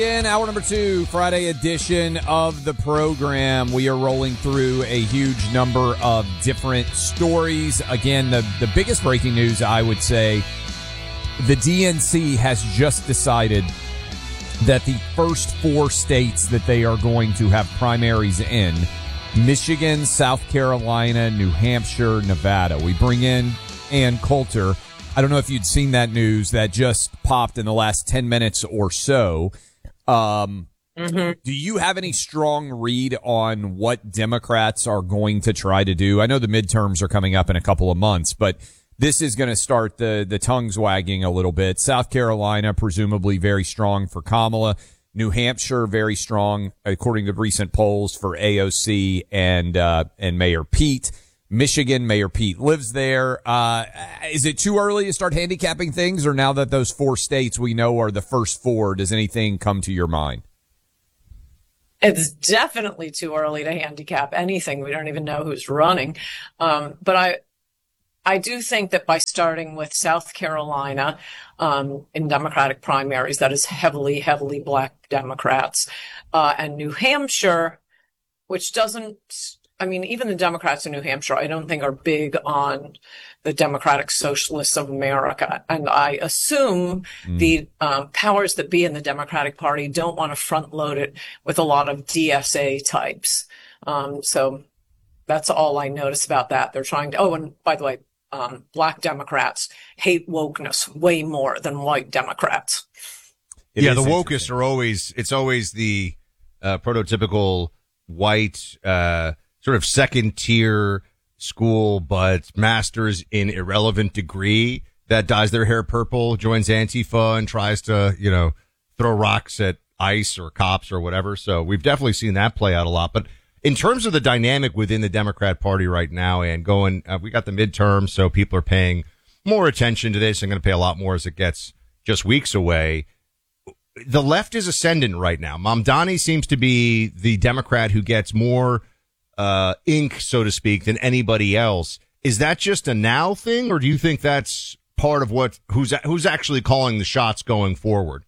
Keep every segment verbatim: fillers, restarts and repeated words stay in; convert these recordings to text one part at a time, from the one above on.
In hour number two, Friday edition of the program, we are rolling through a huge number of different stories. Again, the, the biggest breaking news, I would say, the D N C has just decided that the first four states that they are going to have primaries in, Michigan, South Carolina, New Hampshire, Nevada. We bring in Ann Coulter. I don't know if you'd seen that news that just popped in the last ten minutes or so. Um, mm-hmm. Do you have any strong read on what Democrats are going to try to do? I know the midterms are coming up in a couple of months, but this is going to start the, the tongues wagging a little bit. South Carolina, presumably very strong for Kamala. New Hampshire, very strong, according to recent polls, for A O C and, uh, and Mayor Pete. Michigan, Mayor Pete lives there. Uh, is it too early to start handicapping things, or now that those four states we know are the first four, does anything come to your mind? It's definitely too early to handicap anything. We don't even know who's running. Um, but I, I do think that by starting with South Carolina, um, in Democratic primaries, that is heavily, heavily black Democrats, uh, and New Hampshire, which doesn't, I mean, even the Democrats in New Hampshire, I don't think are big on the Democratic Socialists of America. And I assume mm. the um, powers that be in the Democratic Party don't want to front load it with a lot of D S A types. Um, so that's all I notice about that. They're trying to, oh, and by the way, um, black Democrats hate wokeness way more than white Democrats. It yeah, the wokists are always, it's always the uh, prototypical white, uh, sort of second tier school, but masters in irrelevant degree that dyes their hair purple, joins Antifa and tries to, you know, throw rocks at ICE or cops or whatever. So we've definitely seen that play out a lot. But in terms of the dynamic within the Democrat Party right now, and going, uh, we got the midterms, so people are paying more attention to this. I'm going to pay a lot more as it gets just weeks away. The left is ascendant right now. Mamdani seems to be the Democrat who gets more uh, ink, so to speak, than anybody else. Is that just a now thing, or do you think that's part of what, who's, who's actually calling the shots going forward?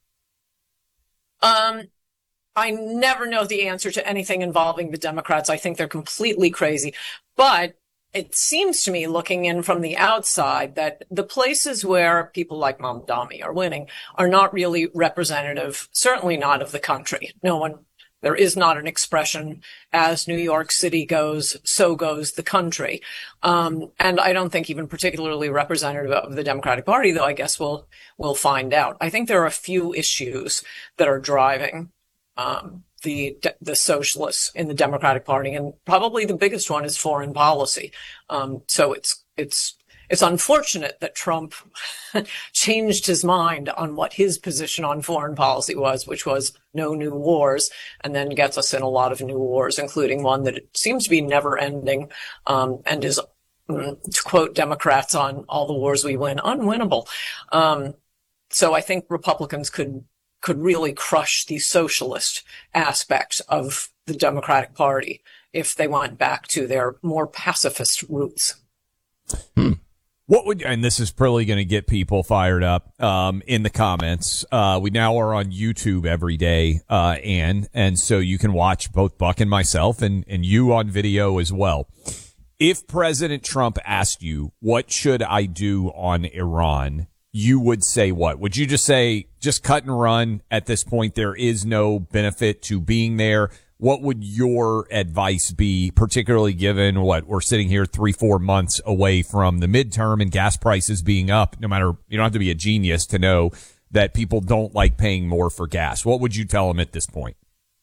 Um, I never know the answer to anything involving the Democrats. I think they're completely crazy. But it seems to me, looking in from the outside, that the places where people like Mamdani are winning are not really representative, certainly not of the country. No one, there is not an expression, as New York City goes, so goes the country. Um, and I don't think even particularly representative of the Democratic Party, though I guess we'll, we'll find out. I think there are a few issues that are driving, um, the, the socialists in the Democratic Party. And probably the biggest one is foreign policy. Um, so it's, it's, it's unfortunate that Trump changed his mind on what his position on foreign policy was, which was no new wars, and then gets us in a lot of new wars, including one that seems to be never ending, um, and is, to quote Democrats on All the Wars We Win, unwinnable. Um, so I think Republicans could, could really crush the socialist aspect of the Democratic Party if they went back to their more pacifist roots. Hmm. What would, and this is probably going to get people fired up, um, in the comments. Uh, we now are on YouTube every day, uh, Ann, and so you can watch both Buck and myself and, and you on video as well. If President Trump asked you, what should I do on Iran? You would say what? Would you just say, just cut and run at this point? There is no benefit to being there. What would your advice be, particularly given what we're sitting here three, four months away from the midterm and gas prices being up? No matter, you don't have to be a genius to know that people don't like paying more for gas. What would you tell them at this point?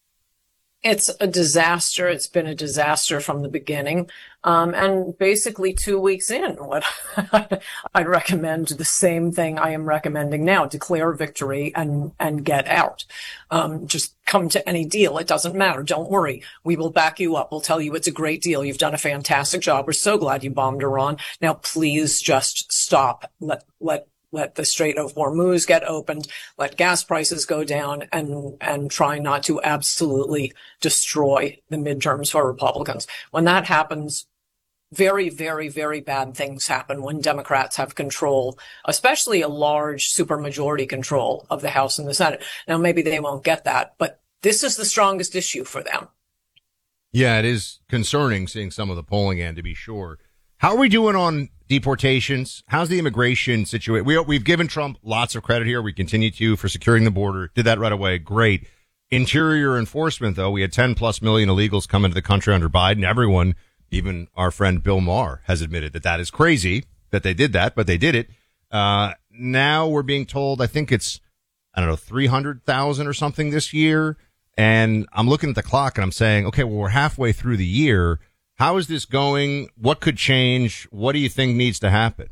It's a disaster. It's been a disaster from the beginning. Um, and basically two weeks in, what I'd recommend the same thing I am recommending now: declare victory and, and get out. Um, just come to any deal. It doesn't matter. Don't worry. We will back you up. We'll tell you it's a great deal. You've done a fantastic job. We're so glad you bombed Iran. Now please just stop. Let, let, Let the Strait of Hormuz get opened, let gas prices go down, and, and try not to absolutely destroy the midterms for Republicans. When that happens, very, very, very bad things happen when Democrats have control, especially a large supermajority control of the House and the Senate. Now, maybe they won't get that, but this is the strongest issue for them. Yeah, it is concerning seeing some of the polling, and to be sure. How are we doing on deportations? How's the immigration situation? We, we've given Trump lots of credit here. We continue to for securing the border. Did that right away. Great. Interior enforcement, though, we had ten plus million illegals come into the country under Biden. Everyone, even our friend Bill Maher, has admitted that that is crazy that they did that, but they did it. Uh, now we're being told, I think it's, I don't know, three hundred thousand or something this year. And I'm looking at the clock and I'm saying, okay, well, we're halfway through the year. How is this going? What could change? What do you think needs to happen?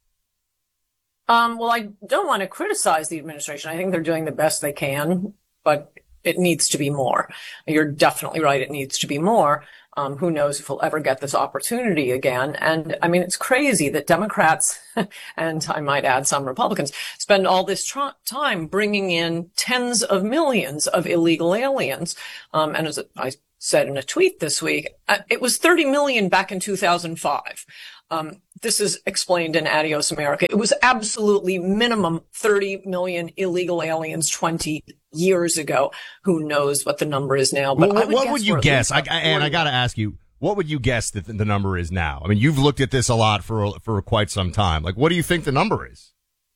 Um, well, I don't want to criticize the administration. I think they're doing the best they can, but it needs to be more. You're definitely right. It needs to be more. Um, who knows if we'll ever get this opportunity again. And I mean, it's crazy that Democrats, and I might add some Republicans, spend all this tr- time bringing in tens of millions of illegal aliens. Um, and as I said in a tweet this week, uh, it was thirty million back in two thousand five. Um, this is explained in Adios America. It was absolutely minimum thirty million illegal aliens twenty years ago. Who knows what the number is now? But well, I would what guess would you guess? I, I, and I got to million. ask you, what would you guess that the number is now? I mean, you've looked at this a lot for for quite some time. Like, what do you think the number is?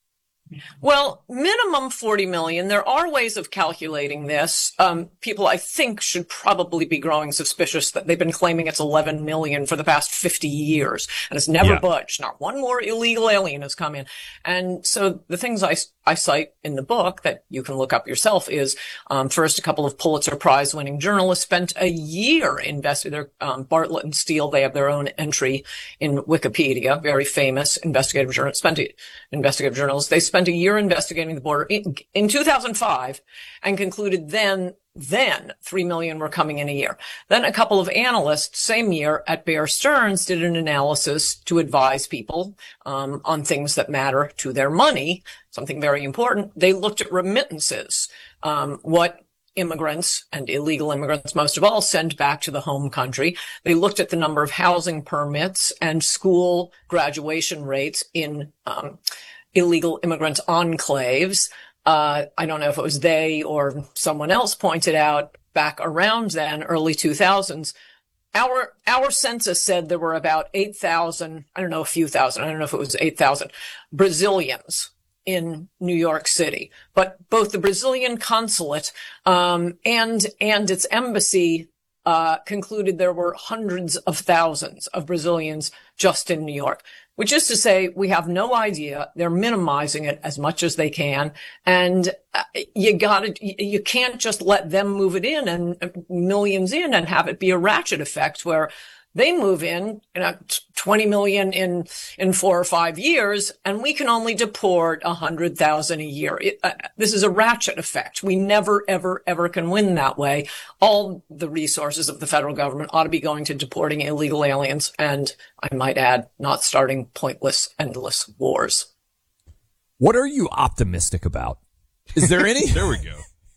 Well, minimum forty million. There are ways of calculating this. Um, people, I think, should probably be growing suspicious that they've been claiming it's eleven million for the past fifty years, and it's never Yeah. budged. Not one more illegal alien has come in. And so the things I, I cite in the book that you can look up yourself is, um, first, a couple of Pulitzer Prize winning journalists spent a year investigating, um, Bartlett and Steele. They have their own entry in Wikipedia, very famous investigative journal, spent a, investigative journalists. They spent a year investigating the border in, in two thousand five and concluded then, then three million were coming in a year. Then a couple of analysts, same year at Bear Stearns, did an analysis to advise people um, on things that matter to their money, something very important. They looked at remittances, um, what immigrants and illegal immigrants, most of all, send back to the home country. They looked at the number of housing permits and school graduation rates in um, illegal immigrant enclaves. Uh, I don't know if it was they or someone else pointed out back around then, early two thousands, our, our census said there were about eight thousand, I don't know, a few thousand, I don't know if it was eight thousand Brazilians in New York City. But both the Brazilian consulate, um, and, and its embassy, uh, concluded there were hundreds of thousands of Brazilians just in New York. Which is to say, we have no idea. They're minimizing it as much as they can. And uh, you gotta, you can't just let them move it in and uh, millions in and have it be a ratchet effect where they move in, you know, twenty million in, in four or five years, and we can only deport a hundred thousand a year. It, uh, this is a ratchet effect. We never, ever, ever can win that way. All the resources of the federal government ought to be going to deporting illegal aliens, and I might add, not starting pointless, endless wars. What are you optimistic about? Is there any? There we go.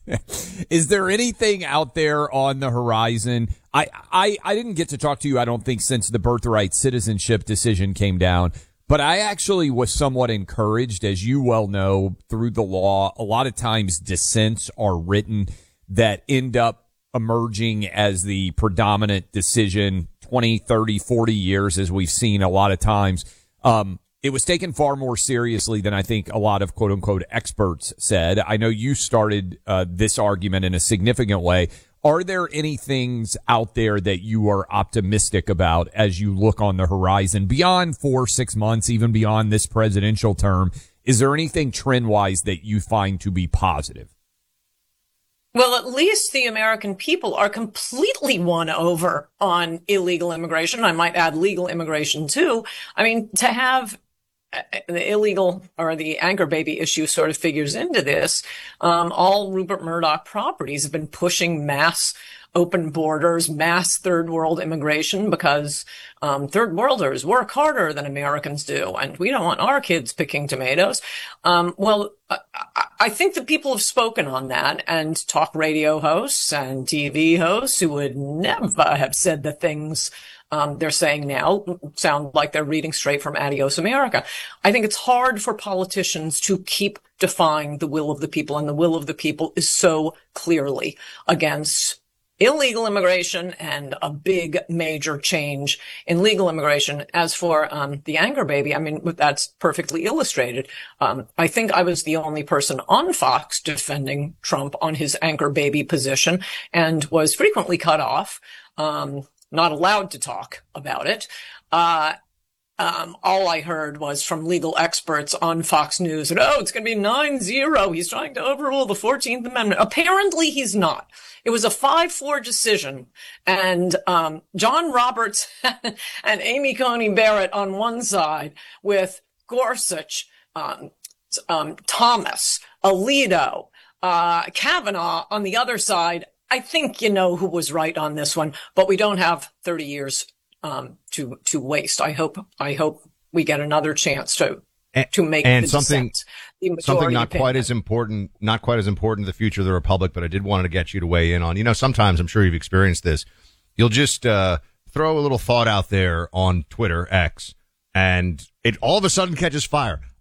Is there anything out there on the horizon? I, I, I didn't get to talk to you, I don't think, since the birthright citizenship decision came down, but I actually was somewhat encouraged. As you well know, through the law, a lot of times dissents are written that end up emerging as the predominant decision twenty, thirty, forty years, as we've seen a lot of times. Um, It was taken far more seriously than I think a lot of quote unquote experts said. I know you started uh, this argument in a significant way. Are there any things out there that you are optimistic about as you look on the horizon beyond four, six months, even beyond this presidential term? Is there anything trend wise that you find to be positive? Well, at least the American people are completely won over on illegal immigration. I might add legal immigration too. I mean, to have the illegal or the anchor baby issue sort of figures into this. Um, all Rupert Murdoch properties have been pushing mass open borders, mass third world immigration because um, third worlders work harder than Americans do, and we don't want our kids picking tomatoes. Um, well, I, I think that people have spoken on that, and talk radio hosts and T V hosts who would never have said the things um, they're saying now sound like they're reading straight from Adios America. I think it's hard for politicians to keep defying the will of the people, and the will of the people is so clearly against illegal immigration and a big major change in legal immigration. As for um, the anchor baby, I mean, that's perfectly illustrated. Um, I think I was the only person on Fox defending Trump on his anchor baby position and was frequently cut off, um, not allowed to talk about it. Uh, Um, all I heard was from legal experts on Fox News that, oh, it's going to be nine zero. He's trying to overrule the fourteenth Amendment. Apparently he's not. It was a five four decision. And um, John Roberts and Amy Coney Barrett on one side with Gorsuch, um, um, Thomas, Alito, uh, Kavanaugh on the other side. I think you know who was right on this one, but we don't have thirty years Um, to, to waste. I hope, I hope we get another chance to, and, to make and the something, dissent, something not opinion. quite as important, not quite as important to the future of the Republic, but I did want to get you to weigh in on, you know, sometimes I'm sure you've experienced this. You'll just, uh, throw a little thought out there on Twitter, X, and it all of a sudden catches fire.